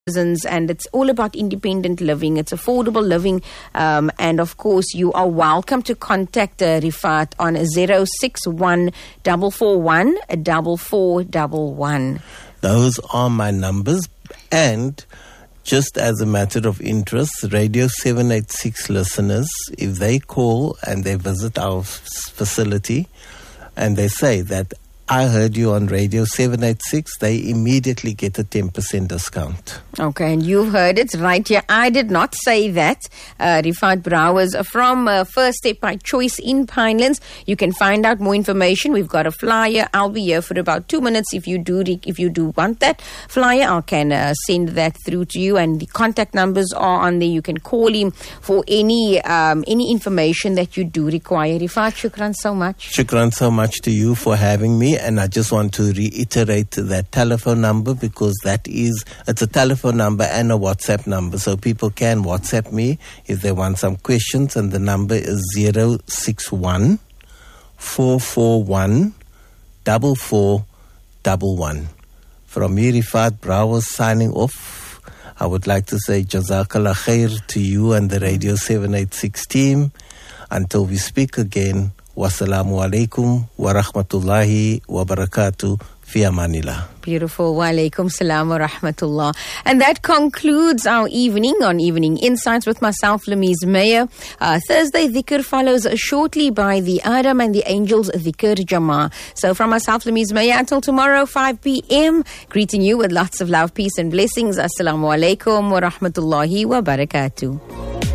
and it's all about independent living. It's affordable living, and of course you are welcome to contact Rifat on 061 441 4411. Those are my numbers. And just as a matter of interest, Radio 786 listeners, if they call and they visit our facility and they say that I heard you on Radio 786, they immediately get a 10% discount. Okay, and you've heard it right here. I did not say that. Rifat Brouwers from First Step by Choice in Pinelands. You can find out more information. We've got a flyer. I'll be here for about 2 minutes. If you do want that flyer, I can send that through to you. And the contact numbers are on there. You can call him for any information that you do require. Rifat, shukran so much. Shukran so much to you for having me. And I just want to reiterate that telephone number, because it's a telephone number and a WhatsApp number. So people can WhatsApp me if they want some questions. And the number is 061 441 4411. From me, Rifat Brouwers, signing off. I would like to say Jazakallah Khair to you and the Radio 786 team. Until we speak again, wassalamu alaikum wa rahmatullahi wa barakatuh. Fi amanillah. Beautiful. Wa alaikum salam wa rahmatullah. And that concludes our evening on Evening Insights with myself, Lamiz Meyer. Thursday dhikr follows shortly by the Adam and the Angels Dhikr Jama'ah. So from myself, Lamiz Meyer, until tomorrow, 5 p.m., greeting you with lots of love, peace and blessings. Assalamu alaikum wa rahmatullahi wa barakatuh.